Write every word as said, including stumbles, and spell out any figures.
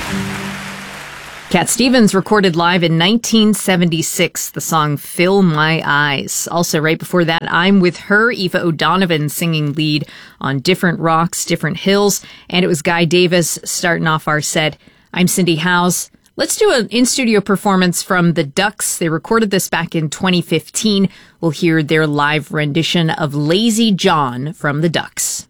Cat Stevens recorded live in nineteen seventy-six, the song Fill My Eyes. Also, right before that, I'm With Her, Eva O'Donovan singing lead on Different Rocks, Different Hills. And it was Guy Davis starting off our set. I'm Cindy Howes. Let's do an in-studio performance from the Ducks. They recorded this back in twenty fifteen. We'll hear their live rendition of Lazy John from the Ducks.